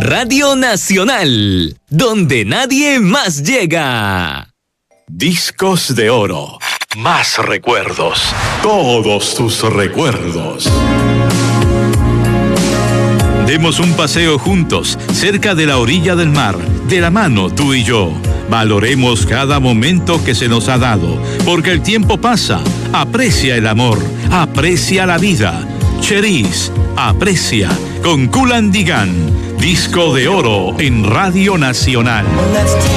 Radio Nacional, donde nadie más llega. Discos de Oro. Más recuerdos. Todos tus recuerdos. Demos un paseo juntos, cerca de la orilla del mar, de la mano tú y yo. Valoremos cada momento que se nos ha dado, porque el tiempo pasa. Aprecia el amor, aprecia la vida. Cherise, aprecia, con Kool and the Gang. Disco de Oro en Radio Nacional.